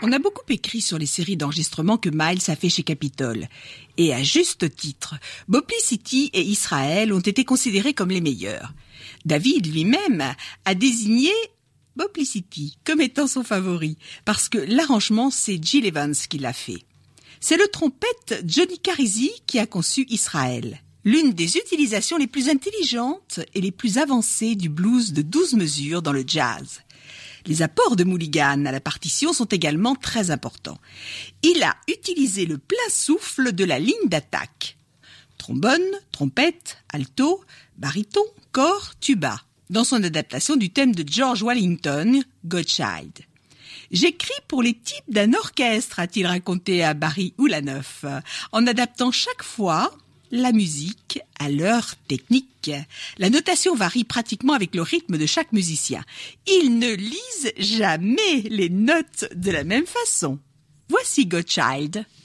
On a beaucoup écrit sur les séries d'enregistrements que Miles a fait chez Capitol. Et à juste titre, Bopley City et Israel ont été considérés comme les meilleurs. David lui-même a désigné Bopley City comme étant son favori, parce que l'arrangement, c'est Gil Evans qui l'a fait. C'est le trompette Johnny Carisi qui a conçu Israel. L'une des utilisations les plus intelligentes et les plus avancées du blues de 12 mesures dans le jazz. Les apports de Mulligan à la partition sont également très importants. Il a utilisé le plein souffle de la ligne d'attaque. Trombone, trompette, alto, baryton, cor, tuba, dans son adaptation du thème de George Wellington, Godchild. J'écris pour les types d'un orchestre, a-t-il raconté à Barry Oulanoff, en adaptant chaque fois la musique à leur technique. La notation varie pratiquement avec le rythme de chaque musicien. Ils ne lisent jamais les notes de la même façon. Voici Godchild.